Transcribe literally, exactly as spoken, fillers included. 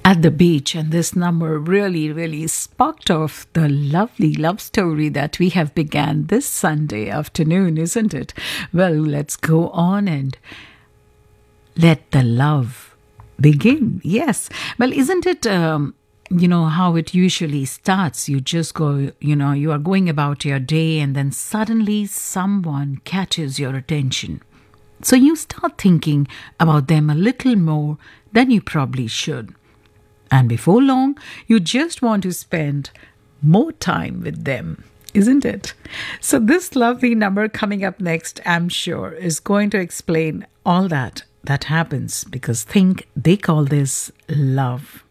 at the beach, and this number really, really sparked off the lovely love story that we have began this Sunday afternoon, isn't it? Well, let's go on and let the love begin. Yes. Well, isn't it, um, you know, how it usually starts? You just go, you know, you are going about your day and then suddenly someone catches your attention. So you start thinking about them a little more than you probably should. And before long, you just want to spend more time with them, isn't it? So this lovely number coming up next, I'm sure, is going to explain all that that happens, because think they call this love.